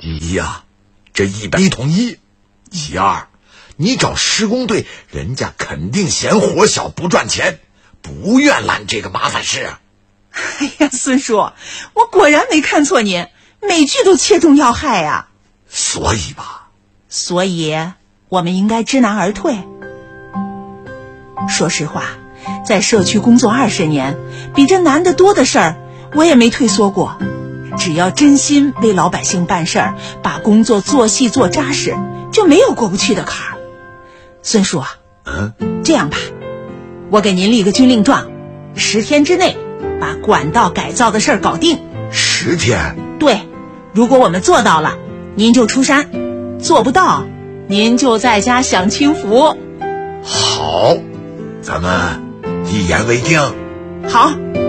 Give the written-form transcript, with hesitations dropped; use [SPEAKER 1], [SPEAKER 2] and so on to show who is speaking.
[SPEAKER 1] 一呀，这100你同意。其二，你找施工队，人家肯定嫌活小不赚钱，不愿揽这个麻烦事。
[SPEAKER 2] 哎呀，孙叔，我果然没看错您，每句都切中要害啊。
[SPEAKER 1] 所以吧，
[SPEAKER 2] 所以我们应该知难而退。说实话，在社区工作20年，比这难得多的事儿，我也没退缩过。只要真心为老百姓办事儿，把工作做细做扎实，就没有过不去的坎儿。孙叔啊，这样吧，我给您立个军令状，10天之内把管道改造的事儿搞定。
[SPEAKER 1] 10天？
[SPEAKER 2] 对，如果我们做到了，您就出山；做不到，您就在家享清福。
[SPEAKER 1] 好，咱们一言为定。
[SPEAKER 2] 好。